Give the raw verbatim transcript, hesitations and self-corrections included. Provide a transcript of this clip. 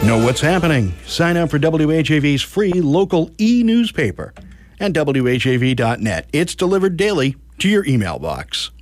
Know what's happening. Sign up for W H A V's free local e-newspaper at W H A V dot net. It's delivered daily to your email box.